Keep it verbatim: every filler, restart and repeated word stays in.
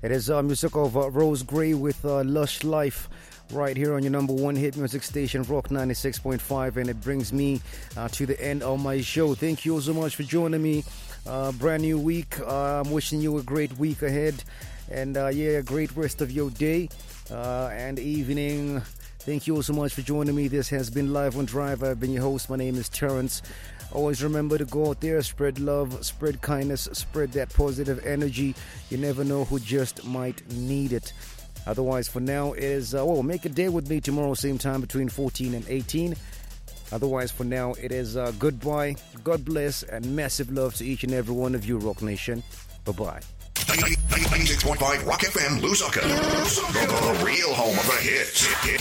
It is uh, music of uh, Rose Gray with uh, Lush Life right here on your number one hit music station, Rock ninety-six point five. And it brings me uh, to the end of my show. Thank you so much for joining me. Uh, brand new week. Uh, I'm wishing you a great week ahead. And uh, yeah, a great rest of your day uh, and evening. Thank you all so much for joining me. This has been Live on Drive. I've been your host. My name is Terrence. Always remember to go out there, spread love, spread kindness, spread that positive energy. You never know who just might need it. Otherwise, for now, it is, uh, well, make a day with me tomorrow, same time between fourteen and eighteen. Otherwise, for now, it is uh, goodbye, God bless, and massive love to each and every one of you, Rock Nation. Bye-bye. ninety-six point five Rock F M, Lusaka. The, the real home of the hits.